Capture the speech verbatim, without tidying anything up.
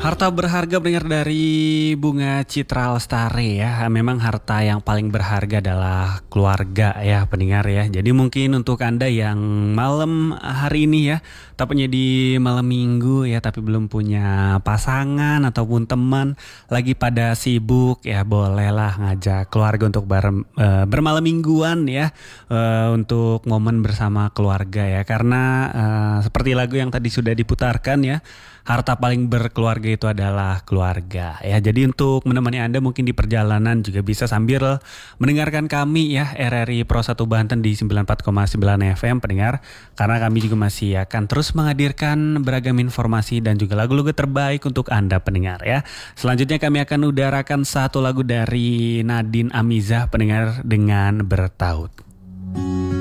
Harta berharga pendengar dari Bunga Citra Lestari ya. Memang harta yang paling berharga adalah keluarga ya pendengar ya. Jadi mungkin untuk Anda yang malam hari ini ya, tepatnya di malam minggu ya, tapi belum punya pasangan ataupun teman, lagi pada sibuk ya, bolehlah ngajak keluarga untuk bar, e, bermalam mingguan ya, e, untuk momen bersama keluarga ya. Karena e, seperti lagu yang tadi sudah diputarkan ya, harta paling berkeluarga itu adalah keluarga ya. Jadi untuk menemani Anda mungkin di perjalanan juga bisa sambil mendengarkan kami ya, R R I Pro satu Banten di sembilan puluh empat koma sembilan F M pendengar. Karena kami juga masih akan terus menghadirkan beragam informasi dan juga lagu-lagu terbaik untuk Anda pendengar ya. Selanjutnya kami akan udarakan satu lagu dari Nadine Amizah pendengar dengan Bertaut.